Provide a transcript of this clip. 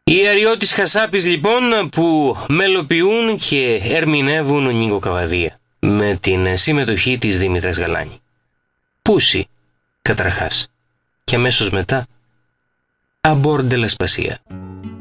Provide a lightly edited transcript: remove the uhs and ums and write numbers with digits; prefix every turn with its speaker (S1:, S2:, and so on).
S1: Οι Αριώτης Χασάπης λοιπόν που μελοποιούν και ερμηνεύουν Νίκο Καβαδία με την συμμετοχή της Δήμητρας Γαλάνη. Πούσι καταρχάς και αμέσως μετά Αμπόρ ντε λα Σπασία.